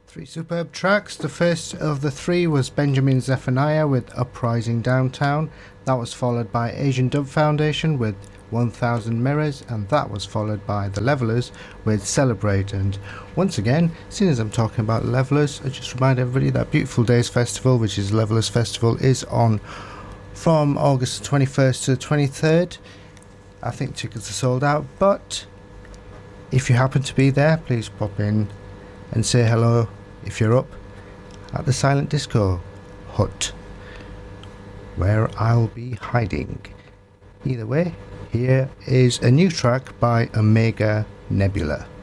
Three superb tracks. The first of the three was Benjamin Zephaniah with Uprising Downtown. That was followed by Asian Dub Foundation with 1000 Mirrors, and that was followed by The Levellers with Celebrate. And once again, seeing as I'm talking about Levellers, I just remind everybody that Beautiful Days Festival, which is Levellers Festival, is on from August 21st to the 23rd. I think tickets are sold out, but if you happen to be there, please pop in and say hello if you're up at the Silent Disco hut, where I'll be hiding. Either way, here is a new track by Omega Nebula.